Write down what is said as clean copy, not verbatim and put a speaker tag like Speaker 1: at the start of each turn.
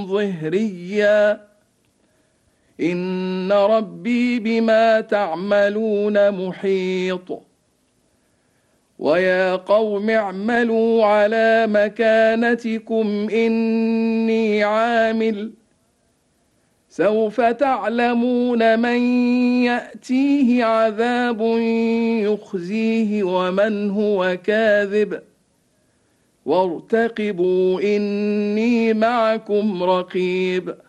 Speaker 1: ظهريا إن ربي بما تعملون محيط ويا قوم اعملوا على مكانتكم إني عامل سوف تعلمون من يأتيه عذاب يخزيه ومن هو كاذب وارتقبوا إني معكم رقيب